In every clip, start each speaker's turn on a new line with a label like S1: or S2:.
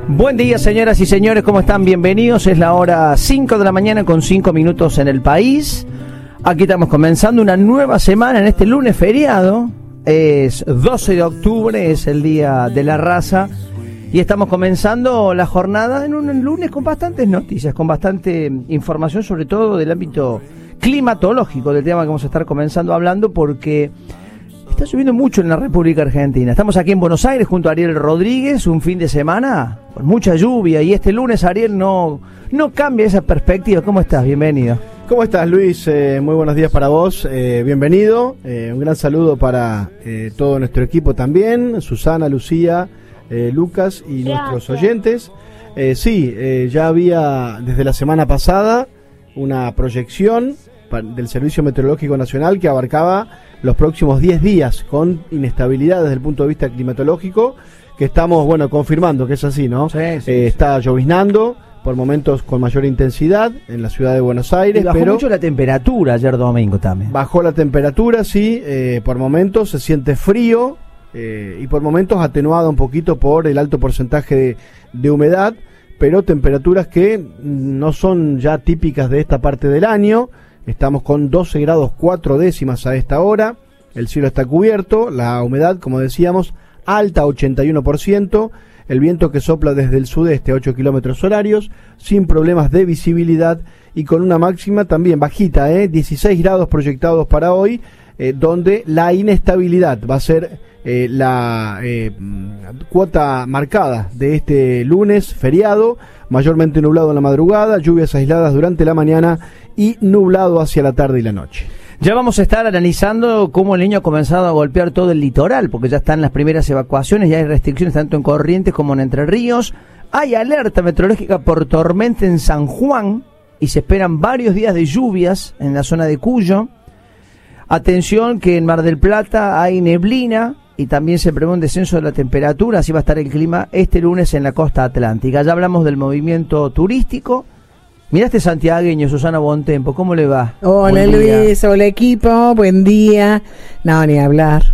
S1: Buen día, señoras y señores, ¿cómo están? Bienvenidos. Es la hora 5 de la mañana con 5 minutos en el país. Aquí estamos comenzando una nueva semana en este lunes feriado. Es 12 de octubre, es el Día de la Raza. Y estamos comenzando la jornada en un lunes con bastantes noticias, con bastante información, sobre todo del ámbito climatológico, del tema que vamos a estar comenzando hablando, porque está lloviendo mucho en la República Argentina. Estamos aquí en Buenos Aires junto a Ariel Rodríguez, un fin de semana con mucha lluvia, y este lunes, Ariel, no cambia esa perspectiva. ¿Cómo estás? Bienvenido.
S2: ¿Cómo estás, Luis? Muy buenos días para vos, bienvenido. Un gran saludo para todo nuestro equipo también, Susana, Lucía, Lucas y nuestros oyentes. Ya había desde la semana pasada una proyección del Servicio Meteorológico Nacional que abarcaba los próximos 10 días con inestabilidad desde el punto de vista climatológico, que estamos, confirmando que es así, ¿no? Sí. Está lloviznando, por momentos con mayor intensidad en la ciudad de Buenos Aires. Y
S1: bajó mucho la temperatura ayer domingo también.
S2: Bajó la temperatura, sí, por momentos se siente frío y por momentos atenuado un poquito por el alto porcentaje de humedad, pero temperaturas que no son ya típicas de esta parte del año. Estamos con 12 grados 4 décimas a esta hora, el cielo está cubierto, la humedad, como decíamos, alta, 81%, el viento que sopla desde el sudeste a 8 kilómetros horarios, sin problemas de visibilidad y con una máxima también bajita, 16 grados proyectados para hoy, donde la inestabilidad va a ser la cuota marcada de este lunes feriado, mayormente nublado en la madrugada, lluvias aisladas durante la mañana y nublado hacia la tarde y la noche.
S1: Ya vamos a estar analizando cómo el Niño ha comenzado a golpear todo el litoral, porque ya están las primeras evacuaciones, ya hay restricciones tanto en Corrientes como en Entre Ríos. Hay alerta meteorológica por tormenta en San Juan y se esperan varios días de lluvias en la zona de Cuyo. Atención que en Mar del Plata hay neblina y también se prevé un descenso de la temperatura, así va a estar el clima este lunes en la costa atlántica. Ya hablamos del movimiento turístico. Mirá este santiagueño, Susana Bontempo, ¿cómo le va?
S3: Hola Luis, hola equipo, buen día. No, ni hablar.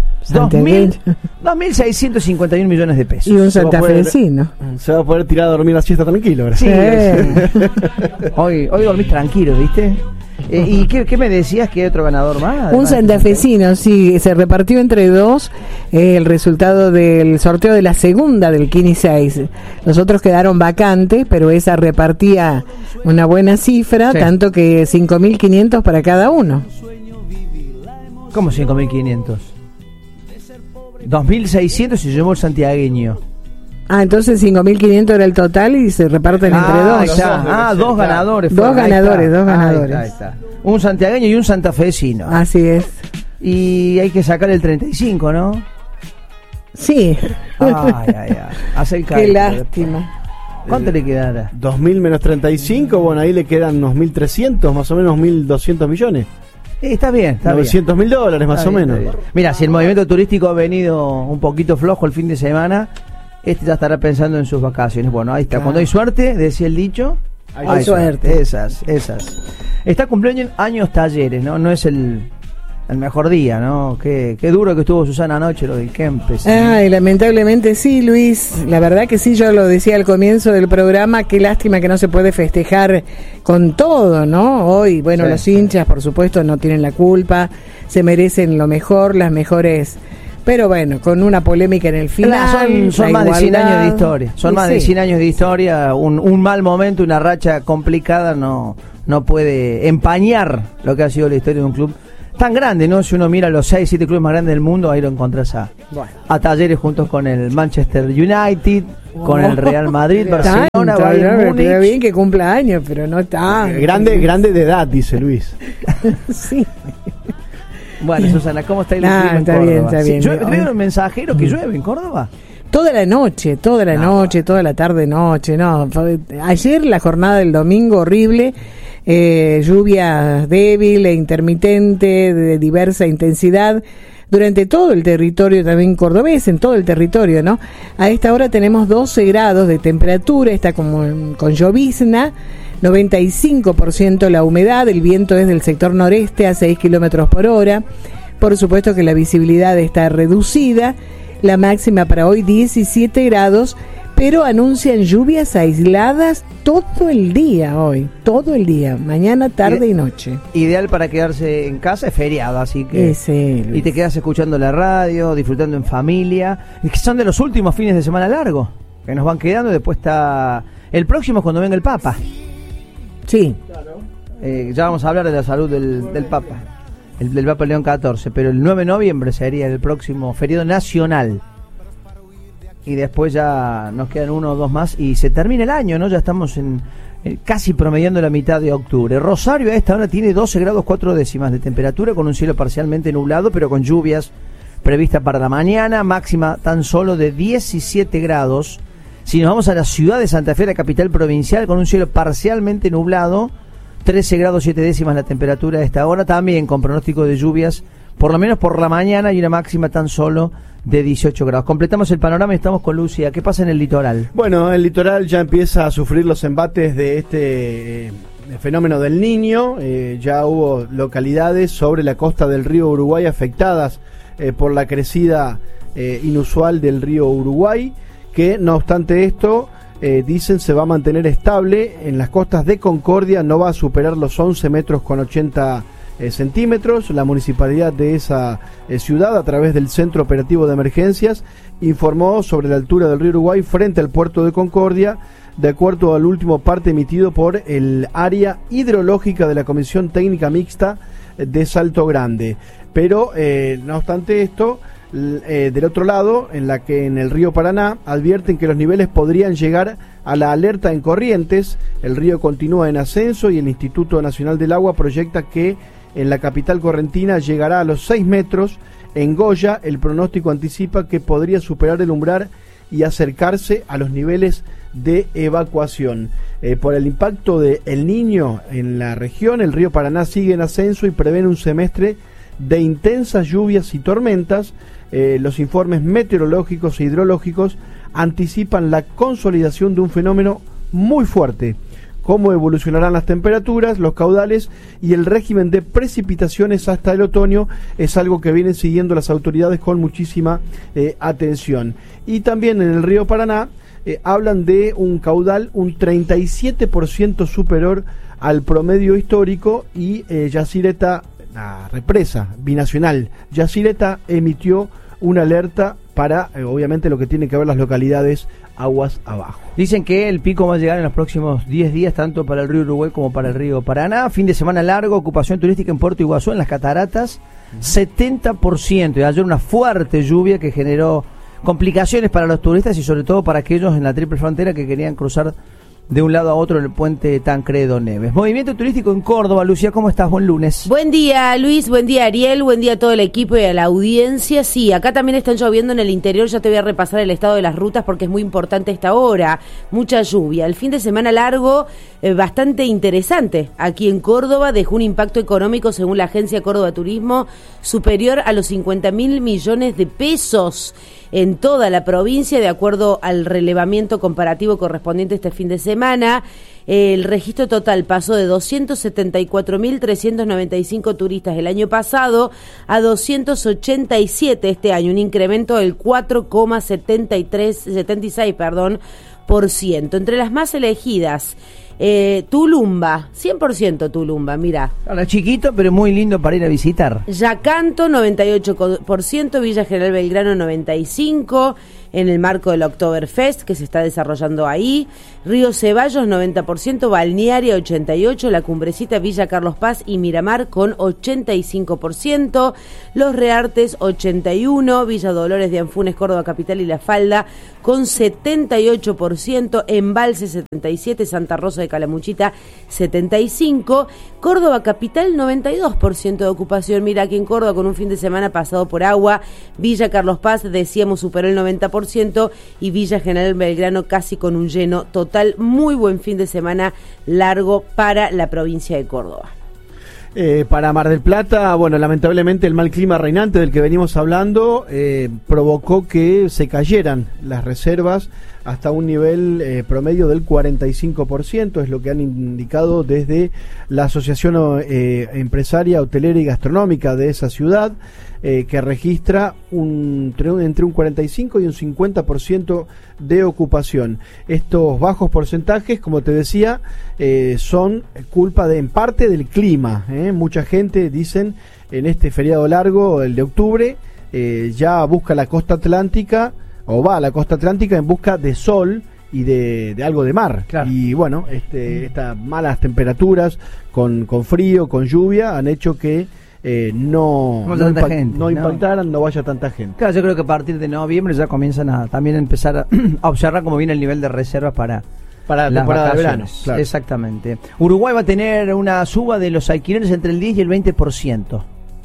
S1: 2.651 millones de pesos.
S3: Y un santafesino.
S2: Se va a poder tirar a dormir la siesta tranquilo, ¿verdad?
S1: Sí. Hoy dormís tranquilo, ¿viste? ¿Y qué me decías que hay otro ganador más?
S3: Un santafesino, sí, se repartió entre dos el resultado del sorteo de la segunda del Kini 6. Los otros quedaron vacantes, pero esa repartía una buena cifra, sí. Tanto que 5.500 para cada uno.
S1: ¿Cómo 5.500? 2.600 se llevó el santiagueño.
S3: Entonces 5.500 era el total y se reparten entre dos.
S1: Dos ganadores.
S3: Dos ganadores.
S1: Ahí está. Un santiagueño y un santafesino.
S3: Así es.
S1: Y hay que sacar el 35, ¿no?
S3: Sí.
S1: Hace el cálculo.
S3: Qué lástima.
S1: ¿Cuánto le quedará?
S2: 2.000 menos 35, ahí le quedan unos 1.300, más o menos 1.200 millones.
S1: Está bien,
S2: $900.000 más o menos.
S1: Mira, si el movimiento turístico ha venido un poquito flojo el fin de semana, ya estará pensando en sus vacaciones. Bueno, ahí está. Claro. Cuando hay suerte, decía el dicho,
S3: hay suerte.
S1: Esas. Está cumpliendo años Talleres, ¿no? No es el mejor día, ¿no? Qué duro que estuvo Susana anoche lo del Kempes.
S3: Lamentablemente sí, Luis. La verdad que sí, yo lo decía al comienzo del programa, qué lástima que no se puede festejar con todo, ¿no? Hoy, sí. Los hinchas, por supuesto, no tienen la culpa, se merecen lo mejor, las mejores... Pero con una polémica en el final.
S1: Son más de 100 años de historia. Son más de 100 años de historia. Un mal momento, una racha complicada no puede empañar lo que ha sido la historia de un club tan grande, ¿no? Si uno mira los 6-7 clubes más grandes del mundo, ahí lo encontrás a Talleres juntos con el Manchester United, con el Real Madrid, Barcelona, Bayern Múnich.
S3: Está bien que cumpla años, pero no está.
S2: Grande de edad, dice Luis.
S3: Sí.
S1: Bueno, Susana, ¿cómo está el clima en Córdoba?
S3: Está bien.
S1: ¿Veo un mensajero que llueve en Córdoba?
S3: Toda la noche, toda la tarde-noche, no. Ayer la jornada del domingo horrible, lluvia débil e intermitente, de diversa intensidad, durante todo el territorio también cordobés, en todo el territorio, ¿no? A esta hora tenemos 12 grados de temperatura, está como con llovizna, 95% la humedad, el viento es del sector noreste a 6 kilómetros por hora. Por supuesto que la visibilidad está reducida. La máxima para hoy 17 grados, pero anuncian lluvias aisladas todo el día hoy, todo el día, mañana, tarde y noche.
S1: Ideal para quedarse en casa, es feriado, así que... y te quedas escuchando la radio, disfrutando en familia, y que son de los últimos fines de semana largos, que nos van quedando, y después está... El próximo es cuando venga el Papa.
S3: Sí.
S1: Ya vamos a hablar de la salud del Papa, del Papa León XIV, pero el 9 de noviembre sería el próximo feriado nacional. Y después ya nos quedan 1 o 2 más y se termina el año, ¿no? Ya estamos casi promediando la mitad de octubre. Rosario a esta hora tiene 12 grados 4 décimas de temperatura, con un cielo parcialmente nublado, pero con lluvias previstas para la mañana, máxima tan solo de 17 grados. Si nos vamos a la ciudad de Santa Fe, la capital provincial, con un cielo parcialmente nublado, 13 grados 7 décimas la temperatura a esta hora, también con pronóstico de lluvias, por lo menos por la mañana, y una máxima tan solo de 18 grados. Completamos el panorama y estamos con Lucia. ¿Qué pasa en el litoral?
S2: Bueno, el litoral ya empieza a sufrir los embates de este fenómeno del Niño. Ya hubo localidades sobre la costa del río Uruguay afectadas por la crecida inusual del río Uruguay, que no obstante esto, dicen se va a mantener estable. En las costas de Concordia no va a superar los 11 metros con 80 centímetros. La municipalidad de esa ciudad, a través del Centro Operativo de Emergencias, informó sobre la altura del río Uruguay frente al puerto de Concordia, de acuerdo al último parte emitido por el área hidrológica de la Comisión Técnica Mixta de Salto Grande. Pero no obstante esto, del otro lado, en el río Paraná, advierten que los niveles podrían llegar a la alerta en Corrientes. El río continúa en ascenso y el Instituto Nacional del Agua proyecta que en la capital correntina llegará a los 6 metros. En Goya, el pronóstico anticipa que podría superar el umbral y acercarse a los niveles de evacuación. Por el impacto de El Niño en la región, el río Paraná sigue en ascenso y prevén un semestre de intensas lluvias y tormentas. Los informes meteorológicos e hidrológicos anticipan la consolidación de un fenómeno muy fuerte. Cómo evolucionarán las temperaturas, los caudales y el régimen de precipitaciones hasta el otoño es algo que vienen siguiendo las autoridades con muchísima atención. Y también en el río Paraná hablan de un caudal un 37% superior al promedio histórico, y Yacyretá, la represa binacional Yacyretá, emitió una alerta para, obviamente, lo que tiene que ver las localidades aguas abajo.
S1: Dicen que el pico va a llegar en los próximos 10 días, tanto para el río Uruguay como para el río Paraná. Fin de semana largo, ocupación turística en Puerto Iguazú, en las cataratas, 70%. Y ayer una fuerte lluvia que generó complicaciones para los turistas y sobre todo para aquellos en la triple frontera que querían cruzar de un lado a otro en el puente Tancredo Neves. Movimiento turístico en Córdoba. Lucía, ¿cómo estás? Buen lunes.
S4: Buen día, Luis. Buen día, Ariel. Buen día a todo el equipo y a la audiencia. Sí, acá también están lloviendo en el interior. Ya te voy a repasar el estado de las rutas porque es muy importante esta hora. Mucha lluvia. El fin de semana largo, bastante interesante. Aquí en Córdoba dejó un impacto económico, según la agencia Córdoba Turismo, superior a los 50.000 millones de pesos en toda la provincia, de acuerdo al relevamiento comparativo correspondiente este fin de semana. El registro total pasó de 274.395 turistas el año pasado a 287 este año, un incremento del 4,76%. Entre las más elegidas, Tulumba, 100% Tulumba, mira.
S1: Ahora chiquito, pero muy lindo para ir a visitar.
S4: Yacanto, 98%, Villa General Belgrano, 95%, en el marco del Oktoberfest que se está desarrollando ahí. Río Ceballos, 90%, Balnearia, 88%, La Cumbrecita, Villa Carlos Paz y Miramar con 85%, Los Reartes, 81%, Villa Dolores de Anfunes, Córdoba Capital y La Falda con 78%, Embalse 77%, Santa Rosa de Calamuchita 75%, Córdoba Capital 92% de ocupación. Mira, aquí en Córdoba con un fin de semana pasado por agua, Villa Carlos Paz, decíamos, superó el 90%, y Villa General Belgrano casi con un lleno total. Muy buen fin de semana largo para la provincia de Córdoba.
S2: Para Mar del Plata, bueno, lamentablemente el mal clima reinante del que venimos hablando provocó que se cayeran las reservas hasta un nivel promedio del 45%, es lo que han indicado desde la Asociación Empresaria Hotelera y Gastronómica de esa ciudad. que registra entre un 45 y un 50% de ocupación. Estos bajos porcentajes, como te decía, son culpa en parte del clima. Mucha gente, dicen, en este feriado largo, el de octubre, ya busca la costa atlántica, o va a la costa atlántica en busca de sol y de algo de mar.
S1: Claro.
S2: Y bueno, estas malas temperaturas con frío, con lluvia, han hecho que no impactaran, no vaya tanta gente.
S1: Claro, yo creo que a partir de noviembre ya comienzan a también empezar a observar cómo viene el nivel de reservas para
S2: la temporada de verano. Claro.
S1: Exactamente. Uruguay va a tener una suba de los alquileres entre el 10 y el 20%.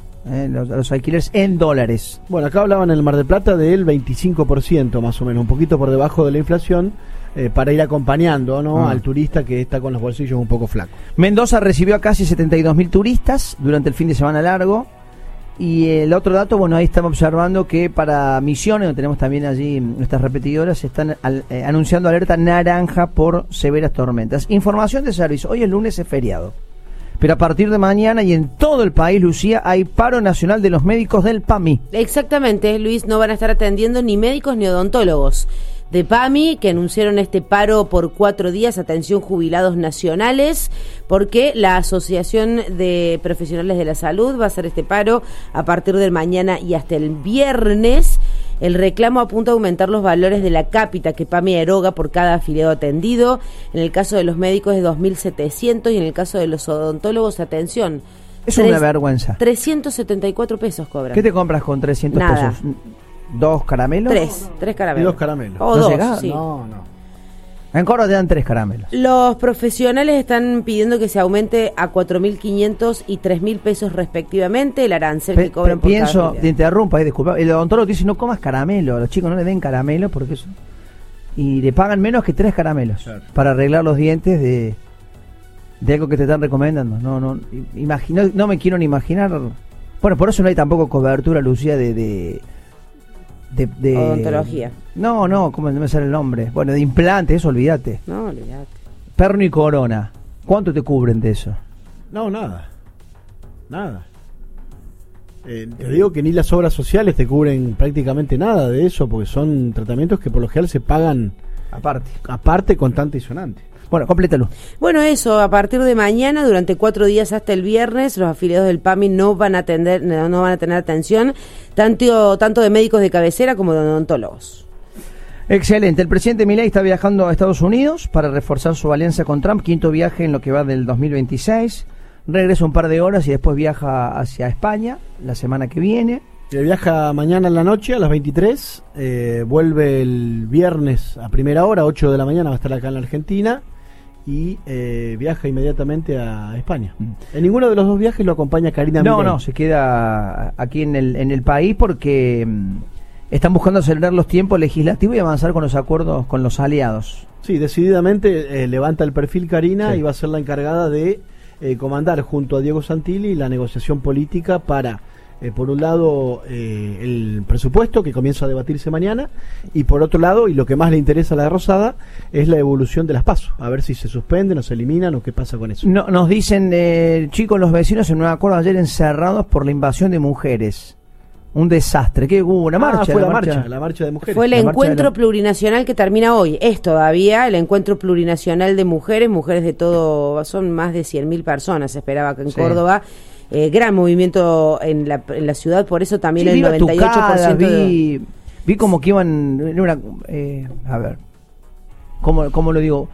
S1: Los alquileres en dólares.
S2: Bueno, acá hablaban en el Mar del Plata del 25% más o menos, un poquito por debajo de la inflación, para ir acompañando, ¿no?, al turista que está con los bolsillos un poco flacos.
S1: Mendoza recibió a casi 72.000 turistas durante el fin de semana largo. Y el otro dato, bueno, ahí estamos observando que para Misiones, donde tenemos también allí nuestras repetidoras, se están anunciando alerta naranja por severas tormentas. Información de servicio, hoy el lunes es feriado, pero a partir de mañana y en todo el país, Lucía, hay paro nacional de los médicos del PAMI.
S4: Exactamente, Luis, no van a estar atendiendo ni médicos ni odontólogos de PAMI, que anunciaron este paro por 4 días, atención jubilados nacionales, porque la Asociación de Profesionales de la Salud va a hacer este paro a partir del mañana y hasta el viernes. El reclamo apunta a aumentar los valores de la cápita que PAMI eroga por cada afiliado atendido. En el caso de los médicos es 2.700 y en el caso de los odontólogos, atención,
S1: es una vergüenza.
S4: 374 pesos cobran.
S1: ¿Qué te compras con 300
S4: Nada.
S1: pesos? ¿2 caramelos?
S4: Tres caramelos.
S2: Y 2 caramelos.
S4: O
S1: ¿No
S4: 2,
S1: llegás?
S4: sí.
S2: No.
S1: En Córdoba te dan 3 caramelos.
S4: Los profesionales están pidiendo que se aumente a 4.500 y 3.000 pesos respectivamente el arancel que cobran por cada
S1: Pienso,
S4: afiliado.
S1: te interrumpa, disculpa, el odontólogo dice no comas caramelo, a los chicos no le den caramelo porque eso, y le pagan menos que 3 caramelos, claro, para arreglar los dientes de algo que te están recomendando. No me quiero ni imaginar. Bueno, por eso no hay tampoco cobertura, Lucía, de
S4: odontología.
S1: No, ¿cómo no me sale el nombre? Bueno, de implantes, eso olvídate.
S4: No, olvídate.
S1: Perno y corona, ¿cuánto te cubren de eso?
S2: No, nada. Te digo que ni las obras sociales te cubren prácticamente nada de eso, porque son tratamientos que por lo general se pagan aparte contante y sonante.
S1: Bueno, complétalo.
S4: Bueno, eso, a partir de mañana, durante 4 días hasta el viernes, los afiliados del PAMI no van a tener atención, tanto de médicos de cabecera como de odontólogos.
S1: Excelente. El presidente Milei está viajando a Estados Unidos para reforzar su alianza con Trump, 5º viaje en lo que va del 2026. Regresa un par de horas y después viaja hacia España la semana que viene.
S2: Viaja mañana en la noche a las 23, vuelve el viernes a primera hora, 8 de la mañana, va a estar acá en la Argentina y viaja inmediatamente a España. En ninguno de los dos viajes lo acompaña Karina Milei.
S1: No, se queda aquí en el país porque están buscando acelerar los tiempos legislativos y avanzar con los acuerdos con los aliados.
S2: Sí, decididamente levanta el perfil Karina, sí, y va a ser la encargada de comandar junto a Diego Santilli la negociación política para, por un lado, el presupuesto que comienza a debatirse mañana, y por otro lado, y lo que más le interesa a la de Rosada, es la evolución de las PASO, a ver si se suspenden o se eliminan o qué pasa con eso.
S1: No, nos dicen, chicos, los vecinos en Nueva Córdoba ayer encerrados por la invasión de mujeres. Un desastre. ¿Qué hubo? ¿Una marcha?
S2: Fue la marcha de mujeres.
S4: Fue el encuentro plurinacional que termina hoy. Es todavía el encuentro plurinacional de mujeres de todo, son más de 100.000 personas, se esperaba acá en Córdoba. Gran movimiento en la ciudad, por eso también el 98%.
S1: Vi como que iban, a ver, ¿cómo lo digo?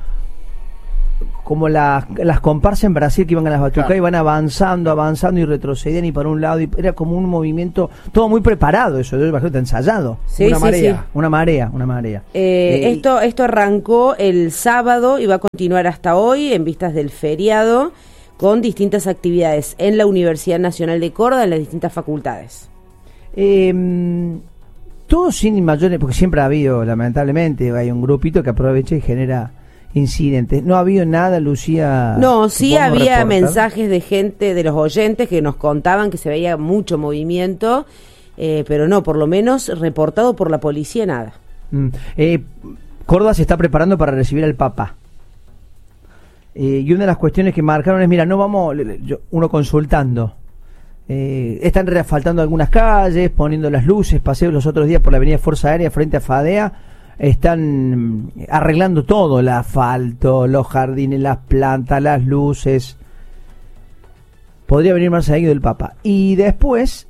S1: Como las comparsas en Brasil que iban a las batucas, claro, y van avanzando y retrocedían y para un lado, y era como un movimiento, todo muy preparado, eso, yo imagino, está ensayado.
S4: Sí,
S1: una marea.
S4: Esto arrancó el sábado y va a continuar hasta hoy en vistas del feriado, con distintas actividades en la Universidad Nacional de Córdoba, en las distintas facultades.
S1: Todo sin mayores, porque siempre ha habido, lamentablemente, hay un grupito que aprovecha y genera incidentes. ¿No ha habido nada, Lucía?
S4: No, sí había
S1: reportar
S4: mensajes de gente, de los oyentes, que nos contaban que se veía mucho movimiento, pero no, por lo menos reportado por la policía, nada.
S1: Córdoba se está preparando para recibir al Papa. Y una de las cuestiones que marcaron es, mira, no vamos, uno consultando, Están reasfaltando algunas calles, poniendo las luces. Pasé los otros días por la avenida Fuerza Aérea frente a Fadea. Están arreglando todo, el asfalto, los jardines, las plantas, las luces. Podría venir más seguido el Papa. Y después,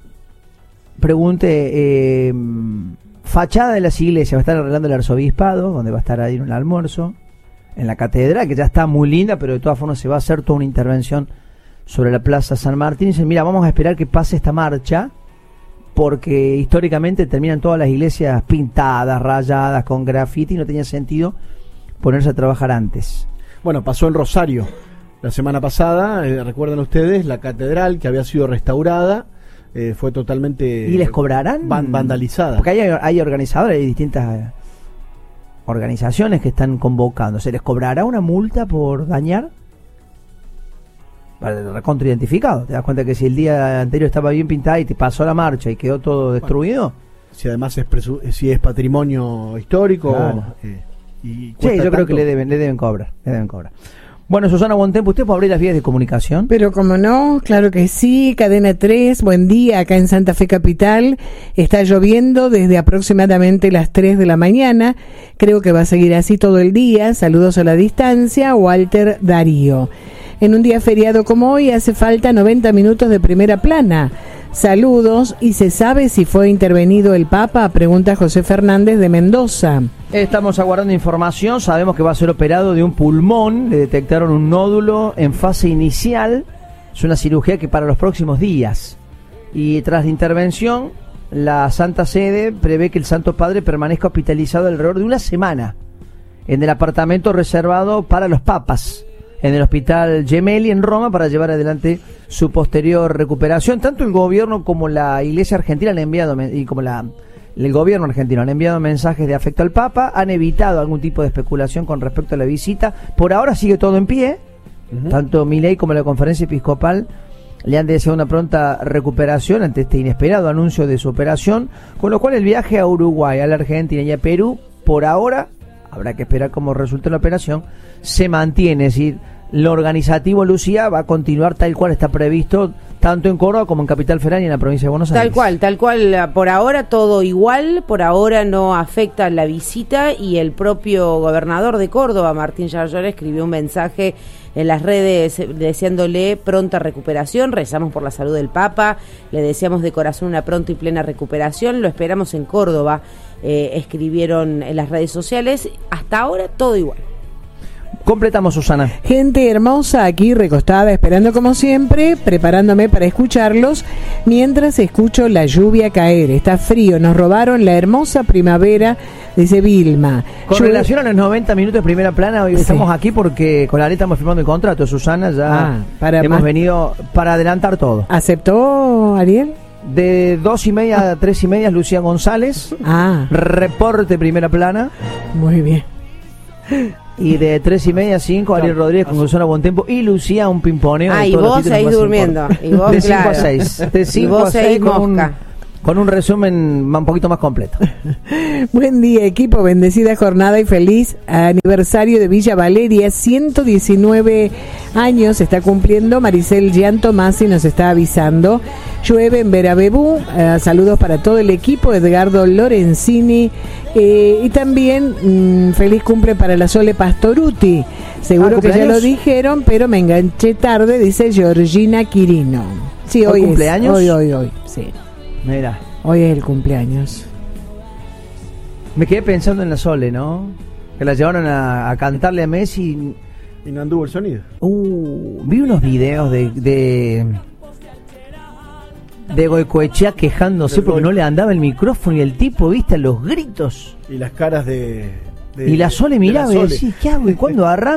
S1: pregunte, fachada de las iglesias. Va a estar arreglando el arzobispado, donde va a estar ahí un almuerzo. En la catedral, que ya está muy linda, pero de todas formas se va a hacer toda una intervención sobre la Plaza San Martín. Y dicen, mira, vamos a esperar que pase esta marcha, porque históricamente terminan todas las iglesias pintadas, rayadas, con grafiti, y no tenía sentido ponerse a trabajar antes.
S2: Bueno, pasó en Rosario la semana pasada, recuerdan ustedes, la catedral que había sido restaurada, fue totalmente...
S1: ¿Y les cobrarán?
S2: Vandalizada.
S1: Porque hay organizadores, hay distintas organizaciones que están convocando. ¿Se les cobrará una multa por dañar? Recontra identificado. Te das cuenta que si el día anterior estaba bien pintada y te pasó la marcha y quedó todo destruido.
S2: Bueno, si además es patrimonio histórico.
S1: Claro.
S2: Sí,
S1: yo creo que le deben cobrar. Bueno, Susana Bontempo, ¿usted puede abrir las vías de comunicación?
S3: Pero como no, claro que sí. Cadena 3, buen día, acá en Santa Fe Capital. Está lloviendo desde aproximadamente las 3 de la mañana. Creo que va a seguir así todo el día. Saludos a la distancia, Walter Darío. En un día feriado como hoy hace falta 90 minutos de primera plana. Saludos. ¿Y se sabe si fue intervenido el Papa? Pregunta José Fernández de Mendoza.
S1: Estamos aguardando información. Sabemos que va a ser operado de un pulmón. Le detectaron un nódulo en fase inicial. Es una cirugía que para los próximos días. Y tras la intervención, la Santa Sede prevé que el Santo Padre permanezca hospitalizado alrededor de una semana en el apartamento reservado para los papas, en el Hospital Gemelli en Roma, para llevar adelante su posterior recuperación. Tanto el gobierno como la Iglesia Argentina han enviado, y como el gobierno argentino han enviado mensajes de afecto al Papa, han evitado algún tipo de especulación con respecto a la visita. Por ahora sigue todo en pie. Tanto Milei como la Conferencia Episcopal le han deseado una pronta recuperación ante este inesperado anuncio de su operación, con lo cual el viaje a Uruguay, a la Argentina y a Perú, por ahora, habrá que esperar cómo resulte la operación, se mantiene. Es decir, lo organizativo, Lucía, va a continuar tal cual está previsto, tanto en Córdoba como en Capital Federal y en la provincia de Buenos Aires.
S4: Tal cual, por ahora todo igual, por ahora no afecta la visita, y el propio gobernador de Córdoba, Martín Yarlora, escribió un mensaje en las redes deseándole pronta recuperación. Rezamos por la salud del Papa, le deseamos de corazón una pronta y plena recuperación, lo esperamos en Córdoba, escribieron en las redes sociales. Hasta ahora todo igual.
S1: Completamos, Susana.
S3: Gente hermosa aquí recostada, esperando como siempre, preparándome para escucharlos, mientras escucho la lluvia caer. Está frío, nos robaron la hermosa primavera, dice Vilma.
S1: Con relación a los 90 minutos de primera plana, hoy estamos aquí porque con Areta estamos firmando el contrato. Susana, ya hemos venido para adelantar todo.
S3: ¿Aceptó, Ariel?
S1: De 2:30 a 3:30, Lucía González. Reporte primera plana.
S3: Muy bien.
S1: Y de 3:30 a 5, Ariel Rodríguez con Susana Bontempo y Lucía, un pimponeo.
S4: Y vos seguís durmiendo. Y vos,
S1: de 5 a 6. De 5 a 6 con un resumen un poquito más completo.
S3: Buen día, equipo, bendecida jornada y feliz aniversario de Villa Valeria. 119 años está cumpliendo Maricel Gian Tomasi, nos está avisando. Llueve en Verabebú. Saludos para todo el equipo, Edgardo Lorenzini. Y también feliz cumple para la Sole Pastoruti. Seguro que ya lo dijeron, pero me enganché tarde, dice Georgina Quirino. Sí, hoy
S1: cumpleaños.
S3: Hoy, sí.
S1: Mira.
S3: Hoy es el cumpleaños.
S1: Me quedé pensando en la Sole, ¿no? Que la llevaron a cantarle a Messi.
S2: Y no anduvo el sonido.
S1: Vi unos videos de Goicoechea quejándose porque no le andaba el micrófono y el tipo, viste, los gritos.
S2: Y las caras
S1: y la Sole miraba y decía, ¿qué hago? ¿Y cuándo arranca?